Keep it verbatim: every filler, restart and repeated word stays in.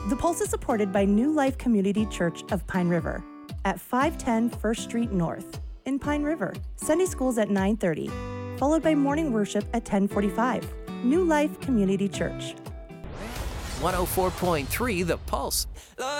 The Pulse is supported by New Life Community Church of Pine River at five ten First Street North in Pine River. Sunday schools at nine thirty, followed by morning worship at ten forty-five. New Life Community Church. one oh four point three The Pulse.